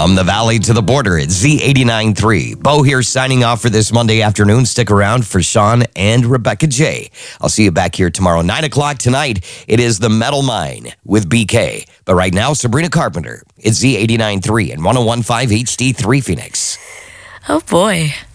From the valley to the border at Z89.3. Bo here signing off for this Monday afternoon. Stick around for Sean and Rebecca J. I'll see you back here tomorrow, 9 o'clock tonight. It is The Metal Mine with BK. But right now, Sabrina Carpenter. It's Z89.3 and 101.5 HD3 Phoenix. Oh, boy.